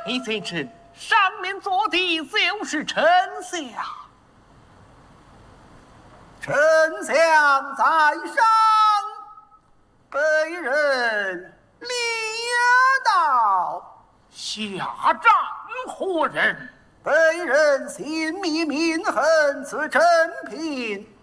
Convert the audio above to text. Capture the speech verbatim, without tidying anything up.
黑先生上面坐的就是丞相。 丞相在上，被人列道。 下诏何人？ 被人心密民恨此陈平。